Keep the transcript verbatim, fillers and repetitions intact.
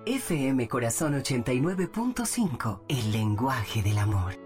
F M Corazón ochenta y nueve punto cinco, el lenguaje del amor.